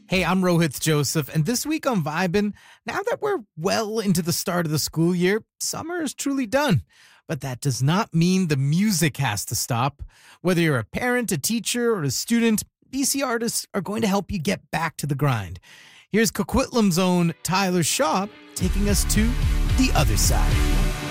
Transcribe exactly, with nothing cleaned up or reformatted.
Hey, I'm Rohit Joseph, and this week on Vibin', now that we're well into the start of the school year, summer is truly done. But that does not mean the music has to stop. Whether you're a parent, a teacher, or a student, B C artists are going to help you get back to the grind. Here's Coquitlam's own Tyler Shaw taking us to the other side.